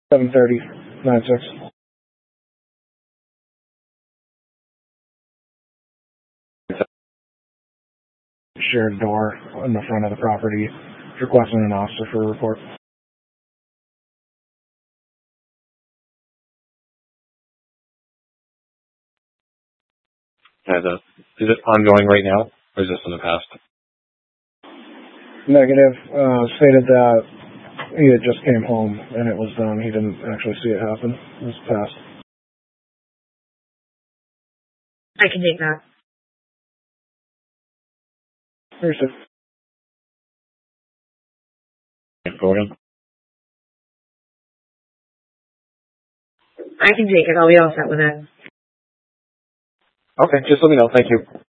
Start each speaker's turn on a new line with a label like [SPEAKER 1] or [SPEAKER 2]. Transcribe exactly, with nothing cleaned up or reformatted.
[SPEAKER 1] seven thirty, nine six. Shared door in the front of the property, requesting an officer for a report.
[SPEAKER 2] Has a, is it ongoing right now, or is this in the past?
[SPEAKER 1] Negative. Uh, stated that he had just came home and it was done. He didn't actually see it happen. It was past.
[SPEAKER 3] I can take that.
[SPEAKER 1] Here's it.
[SPEAKER 2] Go again.
[SPEAKER 3] I can take it. I'll be all set with it.
[SPEAKER 2] Okay, just let me know. Thank you.